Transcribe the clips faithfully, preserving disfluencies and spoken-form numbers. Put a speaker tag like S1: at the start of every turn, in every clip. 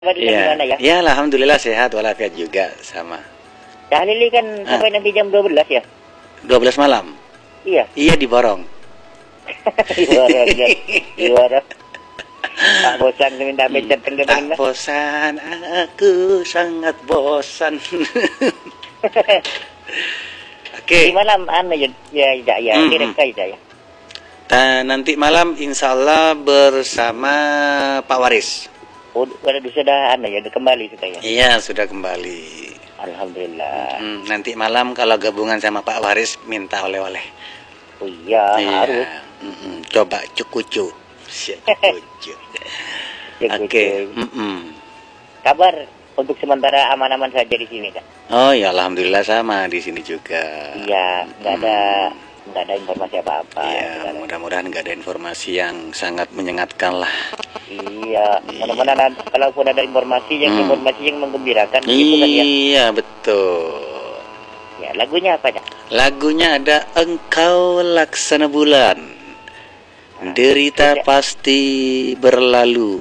S1: Iya,
S2: gimana ya?
S1: ya alhamdulillah sehat walafiat juga sama.
S2: Cah Lili kan
S1: Ah.
S2: sampai nanti jam dua belas ya?
S1: dua belas malam.
S2: Iya.
S1: Iya di Borong.
S2: Juara, juara. Tak bosan minta becet kan
S1: Tak bosan, aku sangat bosan. Oke.
S2: Di malam anu ya, ya, ya, ya,
S1: Mm-mm.
S2: direkai ya.
S1: Dan nanti malam insya Allah bersama Pak Waris.
S2: Oh, sudah anu ya, udah kembali sudah ya.
S1: Iya sudah kembali.
S2: Alhamdulillah.
S1: Hmm, nanti malam kalau gabungan sama Pak Waris minta oleh-oleh.
S2: Oh iya, harus.
S1: Mm-mm. Coba cukucu. Cukucu. Oke. Mm-mm.
S2: Kabar untuk sementara aman-aman saja di sini kan?
S1: Oh ya alhamdulillah sama di sini juga.
S2: Iya, nggak ada nggak ada informasi apa-apa.
S1: Iya, mudah-mudahan nggak ada informasi yang sangat menyengatkan lah.
S2: Iya, mudah-mudahan kalaupun ada informasi yang
S1: Hmm.
S2: informasi yang menggembirakan gitu kan ya.
S1: Iya betul.
S2: Ya, lagunya apa ya?
S1: Lagunya ada Engkau Laksana Bulan. Derita
S2: Tidak.
S1: pasti berlalu,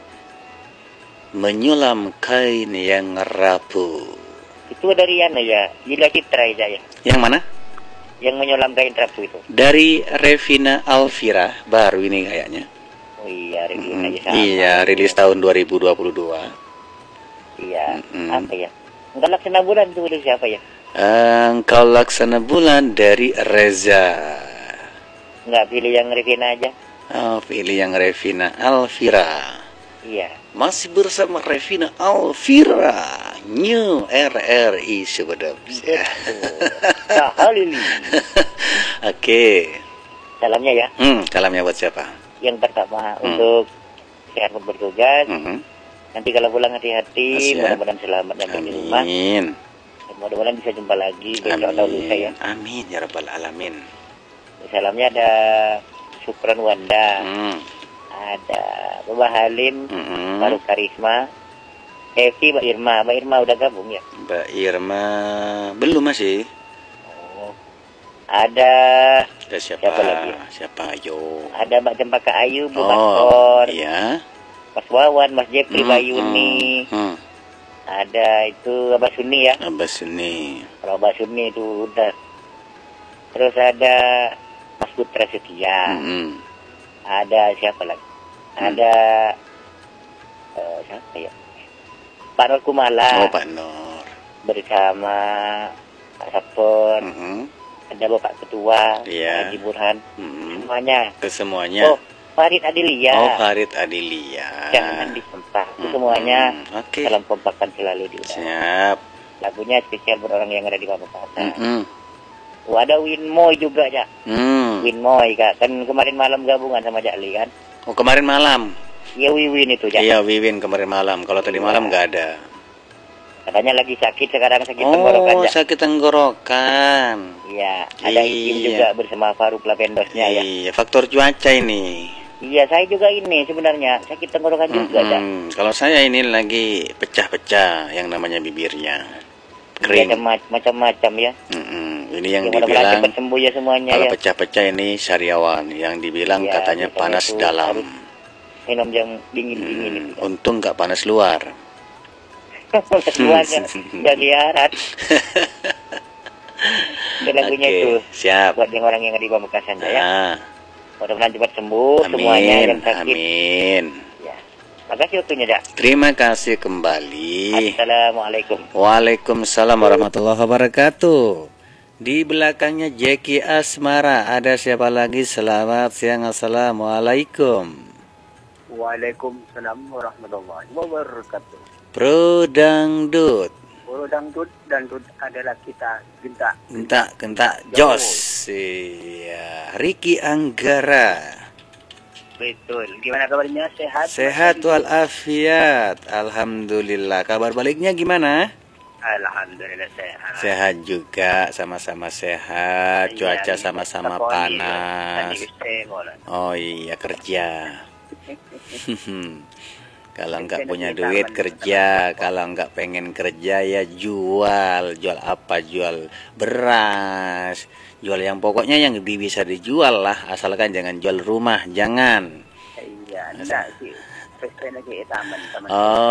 S1: menyulam kain yang rapuh.
S2: Itu dari Yana ya, Gila Citra ya, ya.
S1: Yang mana?
S2: Yang menyulam kain rapuh itu.
S1: Dari Revina Alvira, baru ini kayaknya.
S2: Oh iya, rilis
S1: Mm,
S2: aja sama.
S1: iya, rilis tahun dua ribu dua puluh dua.
S2: Iya,
S1: Mm-mm.
S2: apa ya? Enggak laksana bulan itu dari siapa ya?
S1: Engkau Laksana Bulan dari Reza.
S2: Enggak pilih yang Revina aja.
S1: Oh, pilih yang Revina Alvira.
S2: Iya.
S1: Masih bersama Revina Alvira, New R R I sebenarnya.
S2: Halili.
S1: Oke.
S2: Salamnya ya.
S1: Hmm, salamnya buat siapa?
S2: Yang pertama
S1: Hmm.
S2: untuk sehat bertugas.
S1: Hmm.
S2: Nanti kalau pulang hati-hati,
S1: Siap.
S2: mudah-mudahan selamat dan di rumah.
S1: Amin.
S2: Dan mudah-mudahan bisa jumpa lagi besok atau lusa ya.
S1: Amin. Amin ya rabbal alamin.
S2: Salamnya ada Syukron Wanda,
S1: Hmm.
S2: ada Mbak Halim,
S1: Hmm.
S2: Baru Karisma, Evi, Mbak Irma. Mbak Irma udah gabung ya?
S1: Mbak Irma belum masih.
S2: Oh. Ada
S1: Ada siapa?
S2: Siapa lagi?
S1: Siapa? Ayo.
S2: ada Mbak Cempaka Ayu, Bu
S1: Oh,
S2: Maskor,
S1: iya.
S2: Mas Wawan, Mas Jepri,
S1: Hmm,
S2: Bayuni.
S1: hmm, hmm.
S2: Ada itu Abah Suni ya.
S1: Abbas ini.
S2: Kalau Abah Suni itu udah. Terus ada Mas Putra Setia.
S1: Hmm.
S2: Ada siapa lagi?
S1: Hmm.
S2: Ada eh, siapa ya? Pak Nur Kumala
S1: Oh, Pak Nur.
S2: bersama Pak Sapon.
S1: Hmm.
S2: Ada Bapak Ketua,
S1: Iya.
S2: Haji Burhan,
S1: Hmm.
S2: semuanya.
S1: Ke semuanya.
S2: Oh, Farid Adilia.
S1: Oh, Farid Adilia.
S2: Jangan disempah. Itu
S1: Hmm,
S2: semuanya
S1: oke.
S2: dalam kompakan selalu di udara.
S1: Siap.
S2: Lagunya spesial buat orang yang ada di Pamekasan.
S1: Hmm.
S2: Oh, ada Winmoy juga ya.
S1: Hmm.
S2: Winmoy kak, kan kemarin malam gabungan sama Jali kan?
S1: Oh, kemarin malam.
S2: Iya Wiwin itu ya.
S1: Iya, Wiwin kemarin malam. Kalau tadi
S2: Iya.
S1: malam nggak ada.
S2: Katanya lagi sakit sekarang sakit tenggorokan
S1: Oh,
S2: ya.
S1: sakit tenggorokan.
S2: Iya, ada
S1: Iya.
S2: Ikin juga bersama Faruk Lapendosnya ya.
S1: Iya, faktor cuaca ini.
S2: Iya, saya juga ini sebenarnya sakit tenggorokan juga ya.
S1: Mm-mm. Kalau saya ini lagi pecah-pecah yang namanya bibirnya.
S2: Iya,
S1: Kering.
S2: ada mac- macam-macam ya.
S1: Mm-mm. Ini yang
S2: Ya, mudah-mudahan
S1: dibilang
S2: cepat sembuh ya semuanya
S1: kalau
S2: ya.
S1: pecah-pecah ini syariawan, yang dibilang
S2: Iya,
S1: katanya
S2: biasanya
S1: panas
S2: tuh
S1: dalam.
S2: harus minum yang dingin-dingin
S1: Hmm,
S2: itu.
S1: untung nggak panas luar.
S2: Semuanya jadi harat. Ada lagunya
S1: Oke,
S2: itu
S1: siap.
S2: buat yang orang yang ada di Pamekasan ya.
S1: Nah,
S2: Mudah-mudahan cepat sembuh semuanya
S1: amin,
S2: yang sakit.
S1: amin.
S2: Ya. Makasih waktunya, Dak.
S1: Terima kasih kembali.
S2: Assalamualaikum.
S1: Waalaikumsalam warahmatullahi wabarakatuh. Di belakangnya Jeki Asmara. Ada siapa lagi? Selamat siang. Assalamualaikum.
S3: Waalaikumsalam warahmatullahi wabarakatuh.
S1: Pro Dangdut.
S3: Boro dangdut, dangdut adalah kita gentak.
S1: Gentak, gentak, Jos. Iya. Ricky Anggara.
S3: Betul. Gimana kabarnya? Sehat?
S1: Sehat walafiat. Alhamdulillah. Kabar baliknya gimana?
S3: Alhamdulillah sehat.
S1: Sehat juga, sama-sama sehat. Cuaca sama-sama panas. Oh iya, kerja. Kalau nggak punya duit kerja, kalau nggak pengen kerja ya jual. Jual apa? Jual beras. Jual yang pokoknya yang bisa dijual lah, asalkan jangan jual rumah, jangan.
S3: Iya, enggak sih. Pesta lagi taman teman.
S1: Oh.